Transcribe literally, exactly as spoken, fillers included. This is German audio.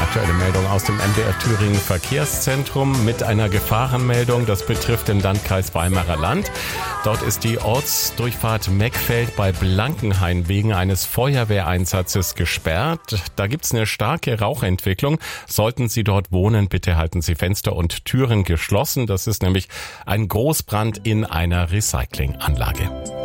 aktuelle Meldung aus dem M D R Thüringen Verkehrszentrum mit einer Gefahrenmeldung. Das betrifft den Landkreis Weimarer Land. Dort ist die Ortsdurchfahrt Meckfeld bei Blankenhain wegen eines Feuerwehreinsatzes gesperrt. Da gibt's eine starke Rauchentwicklung. Sollten Sie dort wohnen, bitte halten Sie Fenster und Türen geschlossen. Das ist nämlich ein Großbrand in einer Recyclinganlage.